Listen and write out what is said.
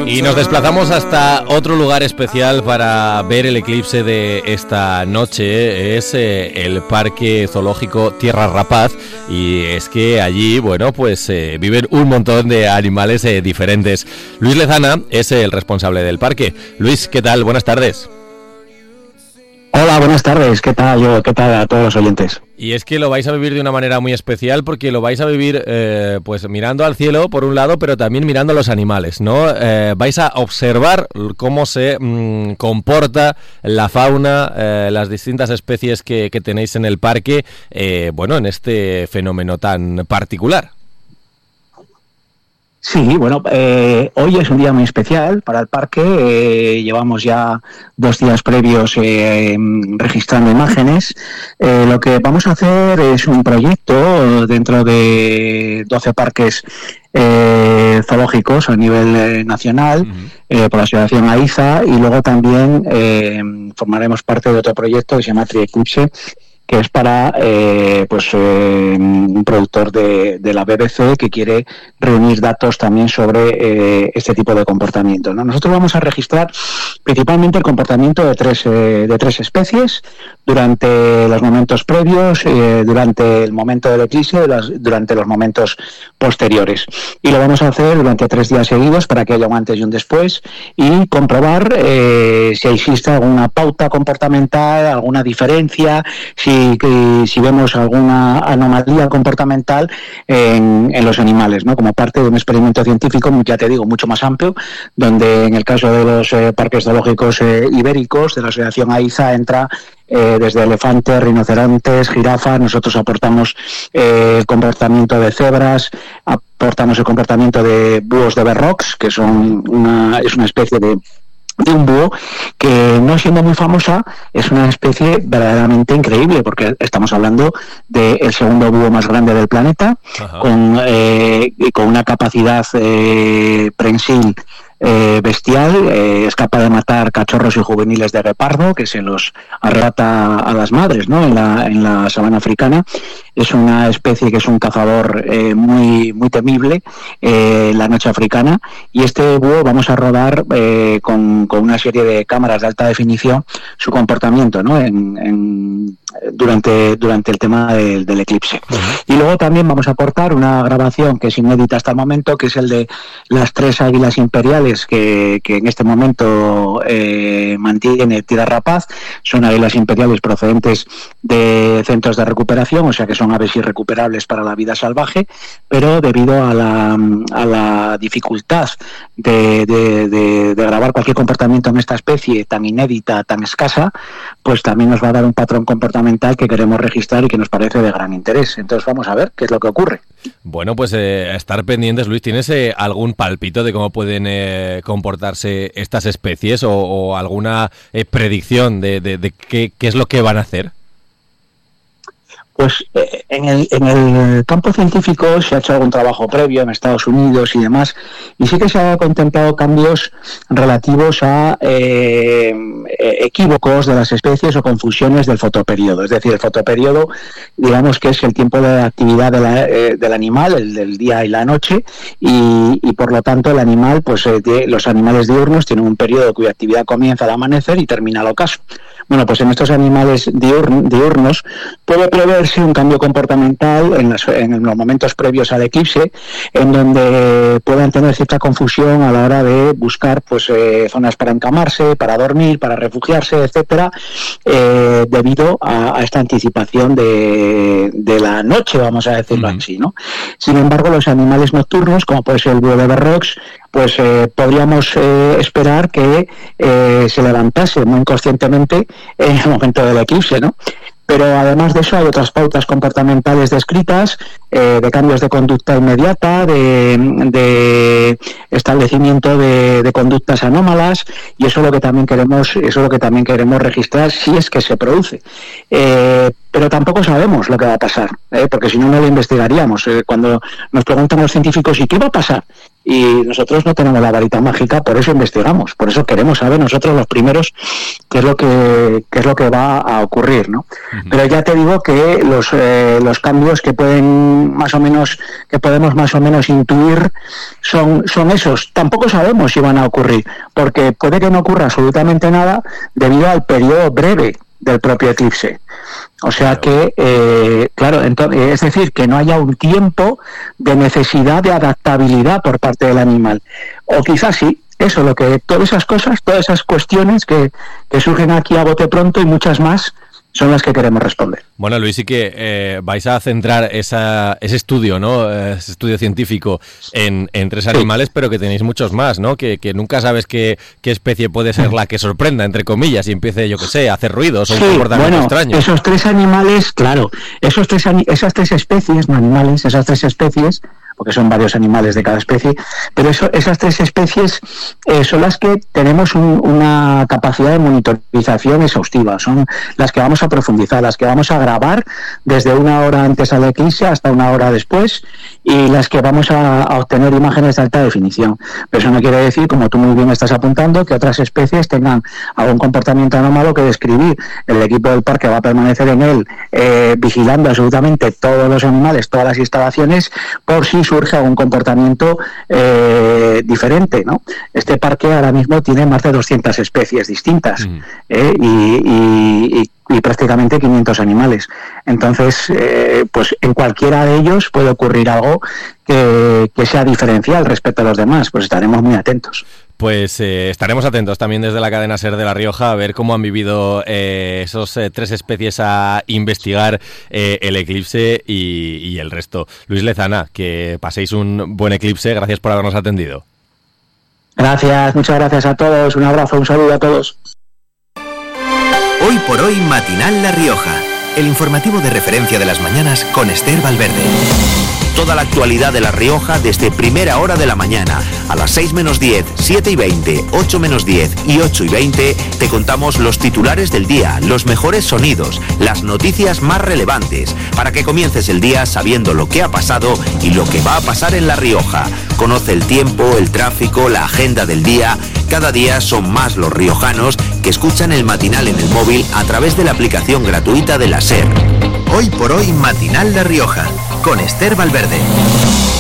Y nos desplazamos hasta otro lugar especial para ver el eclipse de esta noche. Es el Parque Zoológico Tierra Rapaz. Y es que allí, bueno, pues viven un montón de animales diferentes. Luis Lezana es el responsable del parque. Luis, ¿qué tal? Buenas tardes. Hola, buenas tardes. ¿Qué tal? ¿Qué tal a todos los oyentes? Y es que lo vais a vivir de una manera muy especial porque lo vais a vivir pues mirando al cielo por un lado, pero también mirando a los animales, ¿no? Vais a observar cómo se comporta la fauna, las distintas especies que tenéis en el parque, bueno, en este fenómeno tan particular. Sí, bueno, hoy es un día muy especial para el parque. Llevamos ya 2 días previos registrando imágenes. Lo que vamos a hacer es un proyecto dentro de 12 parques zoológicos a nivel nacional, por la asociación AIZA, y luego también formaremos parte de otro proyecto que se llama Tri-Eclipse, que es para un productor de la BBC que quiere reunir datos también sobre este tipo de comportamiento, ¿no? Nosotros vamos a registrar principalmente el comportamiento de tres especies durante los momentos previos, durante el momento del eclipse, durante los momentos posteriores. Y lo vamos a hacer durante 3 días seguidos para que haya un antes y un después y comprobar si existe alguna pauta comportamental, alguna diferencia, si vemos alguna anomalía comportamental en los animales, ¿no? Como parte de un experimento científico, ya te digo, mucho más amplio, donde en el caso de los parques zoológicos ibéricos de la asociación AIZA entra desde elefantes, rinocerontes, jirafas. Nosotros aportamos el comportamiento de cebras, aportamos el comportamiento de búhos de berrocs, que es una especie de un búho que, no siendo muy famosa, es una especie verdaderamente increíble, porque estamos hablando del segundo búho más grande del planeta, con una capacidad prensil bestial. Es capaz de matar cachorros y juveniles de guepardo, que se los arrebata a las madres, ¿no? En la sabana africana. Es una especie que es un cazador muy temible en la noche africana, y este búho vamos a rodar con una serie de cámaras de alta definición su comportamiento, ¿no? Durante el tema del eclipse. Y luego también vamos a aportar una grabación que es inédita hasta el momento, que es el de las 3 águilas imperiales que en este momento mantiene Tierra Rapaz. Son águilas imperiales procedentes de centros de recuperación, o sea que son aves irrecuperables para la vida salvaje, pero debido a la dificultad de grabar cualquier comportamiento en esta especie tan inédita, tan escasa, pues también nos va a dar un patrón comportamental que queremos registrar y que nos parece de gran interés. Entonces vamos a ver qué es lo que ocurre. Bueno, pues estar pendientes, Luis. ¿Tienes algún palpito de cómo pueden comportarse estas especies o alguna predicción de qué es lo que van a hacer? Pues en el campo científico se ha hecho algún trabajo previo en Estados Unidos y demás, y sí que se han contemplado cambios relativos a equívocos de las especies o confusiones del fotoperiodo. Es decir, el fotoperiodo, digamos que es el tiempo de actividad del animal, el del día y la noche, y por lo tanto el animal, pues los animales diurnos tienen un periodo cuya actividad comienza al amanecer y termina al ocaso. Bueno, pues en estos animales diurnos puede preverse un cambio comportamental en los momentos previos al eclipse, en donde puedan tener cierta confusión a la hora de buscar zonas para encamarse, para dormir, para refugiarse, etcétera, debido a esta anticipación de la noche, vamos a decirlo así, ¿no? Sin embargo, los animales nocturnos, como puede ser el búho de berrocs, pues podríamos esperar que se levantase muy inconscientemente en el momento del eclipse, ¿no? Pero además de eso hay otras pautas comportamentales descritas, de cambios de conducta inmediata, de establecimiento de conductas anómalas, y eso es lo que también queremos registrar si es que se produce. Pero tampoco sabemos lo que va a pasar, porque si no lo investigaríamos. Cuando nos preguntan los científicos ¿y qué va a pasar? y nosotros no tenemos la varita mágica, por eso investigamos, por eso queremos saber nosotros los primeros qué es lo que va a ocurrir, ¿no? Uh-huh. Pero ya te digo que los cambios que podemos más o menos intuir son esos. Tampoco sabemos si van a ocurrir, porque puede que no ocurra absolutamente nada debido al periodo breve del propio eclipse. O sea que, claro, entonces, es decir, que no haya un tiempo de necesidad de adaptabilidad por parte del animal. O quizás sí, eso, lo que todas esas cosas, todas esas cuestiones que surgen aquí a bote pronto y muchas más, son las que queremos responder. Bueno, Luis, sí que vais a centrar ese estudio, ¿no? Ese estudio científico en 3 animales, pero que tenéis muchos más, ¿no? Que nunca sabes qué especie puede ser la que sorprenda, entre comillas, y empiece, yo qué sé, a hacer ruidos o un comportamiento extraño. Esos 3 animales, claro, esas 3 especies, no animales, esas 3 especies, porque son varios animales de cada especie, pero esas 3 especies son las que tenemos una capacidad de monitorización exhaustiva, son las que vamos a profundizar, las que vamos a grabar desde 1 hora antes al eclipse hasta 1 hora después, y las que vamos a obtener imágenes de alta definición. Pero eso no quiere decir, como tú muy bien estás apuntando, que otras especies tengan algún comportamiento anómalo que describir. El equipo del parque va a permanecer en él vigilando absolutamente todos los animales, todas las instalaciones, por si surge algún comportamiento diferente, ¿no? Este parque ahora mismo tiene más de 200 especies distintas y prácticamente 500 animales. Entonces, pues en cualquiera de ellos puede ocurrir algo que sea diferencial respecto a los demás, pues estaremos muy atentos. Pues estaremos atentos también desde la cadena SER de La Rioja a ver cómo han vivido esos 3 especies, a investigar el eclipse y el resto. Luis Lezana, que paséis un buen eclipse, gracias por habernos atendido. Gracias, muchas gracias a todos, un abrazo, un saludo a todos. Hoy por hoy, Matinal La Rioja, el informativo de referencia de las mañanas con Esther Valverde. Toda la actualidad de La Rioja desde primera hora de la mañana. A las 6 menos 10, 7 y 20, 8 menos 10 y 8 y 20 te contamos los titulares del día, los mejores sonidos, las noticias más relevantes, para que comiences el día sabiendo lo que ha pasado y lo que va a pasar en La Rioja. Conoce el tiempo, el tráfico, la agenda del día. Cada día son más los riojanos que escuchan el matinal en el móvil a través de la aplicación gratuita de la SER. Hoy por hoy, Matinal La Rioja, con Esther Valverde.